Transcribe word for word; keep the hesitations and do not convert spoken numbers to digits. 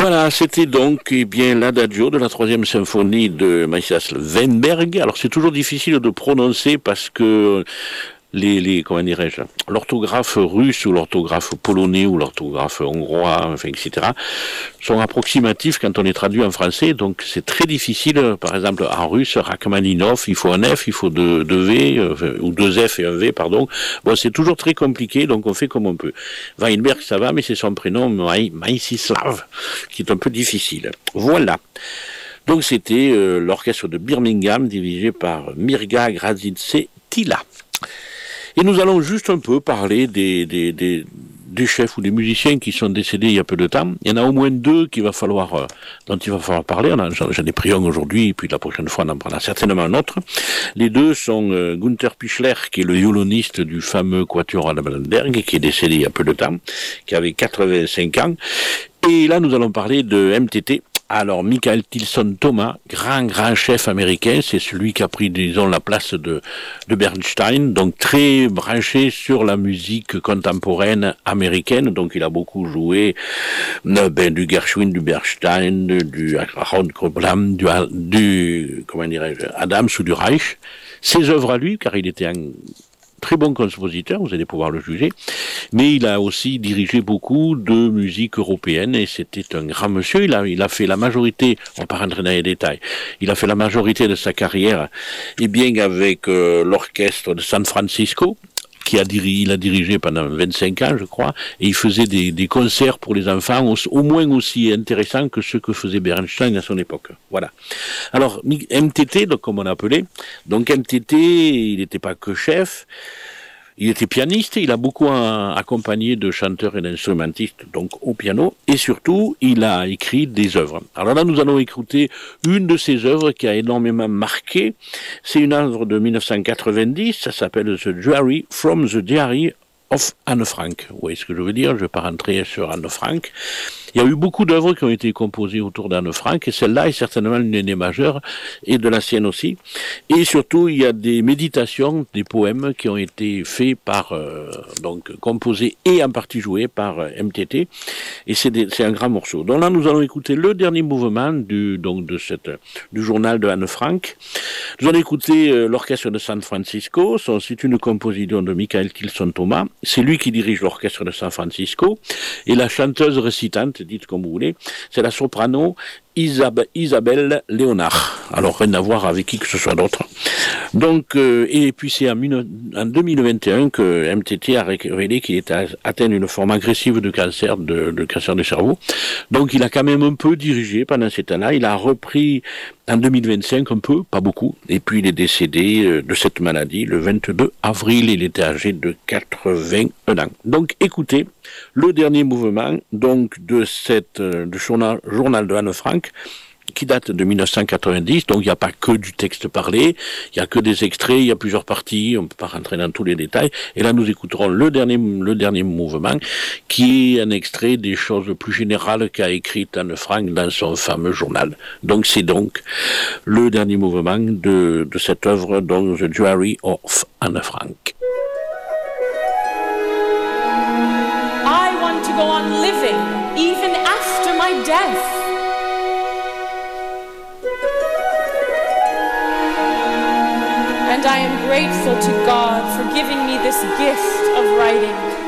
Voilà, c'était donc eh bien l'adagio de la troisième symphonie de Matthias Weinberg. Alors c'est toujours difficile de prononcer parce que les, les comment dirais-je, l'orthographe russe ou l'orthographe polonais ou l'orthographe hongrois, enfin, et cetera, sont approximatifs quand on les traduit en français. Donc c'est très difficile. Par exemple, en russe, Rachmaninov, il faut un F, il faut deux, deux V, euh, ou deux F et un V, pardon. Bon, c'est toujours très compliqué, donc on fait comme on peut. Weinberg, ça va, mais c'est son prénom, Maïsislav, qui est un peu difficile. Voilà. Donc c'était euh, l'orchestre de Birmingham, dirigé par Mirga Grazice-Tila. Et nous allons juste un peu parler des, des, des, des chefs ou des musiciens qui sont décédés il y a peu de temps. Il y en a au moins deux qu'il va falloir, euh, dont il va falloir parler. On a, j'en, j'en ai pris un aujourd'hui, et puis la prochaine fois on en prendra certainement un autre. Les deux sont euh, Günther Pichler, qui est le violoniste du fameux Quatuor à la Ballenberg, qui est décédé il y a peu de temps, qui avait quatre-vingt-cinq ans. Et là nous allons parler de M T T. Alors, Michael Tilson Thomas, grand, grand chef américain, c'est celui qui a pris, disons, la place de, de Bernstein, donc très branché sur la musique contemporaine américaine, donc il a beaucoup joué euh, ben, du Gershwin, du Bernstein, du Aaron Copland, du, du, comment dirais-je, Adams ou du Reich. Ses œuvres à lui, car il était un très bon compositeur, vous allez pouvoir le juger, mais il a aussi dirigé beaucoup de musique européenne et c'était un grand monsieur. Il a, il a fait la majorité, on va pas rentrer dans les détails, il a fait la majorité de sa carrière, et bien avec euh, l'orchestre de San Francisco, qui a dirigé, il a dirigé pendant vingt-cinq ans, je crois, et il faisait des, des concerts pour les enfants au, au moins aussi intéressants que ceux que faisait Bernstein à son époque. Voilà. Alors, M T T, donc, comme on l'appelait, donc M T T, il n'était pas que chef, il était pianiste, il a beaucoup accompagné de chanteurs et d'instrumentistes, donc au piano, et surtout, il a écrit des œuvres. Alors là, nous allons écouter une de ses œuvres qui a énormément marqué. C'est une œuvre de mille neuf cent quatre-vingt-dix, ça s'appelle The Diary from the Diary of Anne Frank. Vous voyez ce que je veux dire? Je ne vais pas rentrer sur Anne Frank. Il y a eu beaucoup d'œuvres qui ont été composées autour d'Anne Frank, et celle-là est certainement l'une des majeures, et de la sienne aussi. Et surtout, il y a des méditations, des poèmes qui ont été faits par, euh, donc, composés et en partie joués par euh, M T T, et c'est, des, c'est un grand morceau. Donc là, nous allons écouter le dernier mouvement du, donc, de cette, du journal de Anne Frank. Nous allons écouter euh, l'orchestre de San Francisco, c'est une composition de Michael Tilson Thomas, c'est lui qui dirige l'orchestre de San Francisco, et la chanteuse récitante, dites comme vous voulez, c'est la soprano Isab- Isabelle Léonard. Alors, rien à voir avec qui que ce soit d'autre. Donc, euh, et puis c'est en, en deux mille vingt et un que M T T a révélé qu'il était atteint d'une forme agressive de cancer, de, de cancer du cerveau. Donc, il a quand même un peu dirigé pendant ces temps-là. Il a repris en deux mille vingt-cinq un peu, pas beaucoup. Et puis, il est décédé de cette maladie le vingt-deux avril. Il était âgé de quatre-vingt-un ans. Donc, écoutez, le dernier mouvement, donc, de cette, de journal, journal de Anne Frank, qui date de mille neuf cent quatre-vingt-dix, donc il n'y a pas que du texte parlé, il n'y a que des extraits, il y a plusieurs parties, on ne peut pas rentrer dans tous les détails, et là nous écouterons le dernier, le dernier mouvement, qui est un extrait des choses plus générales qu'a écrite Anne Frank dans son fameux journal. Donc c'est donc le dernier mouvement de, de cette œuvre, donc The Diary of Anne Frank. I want to go on living, even after my death. And I am grateful to God for giving me this gift of writing.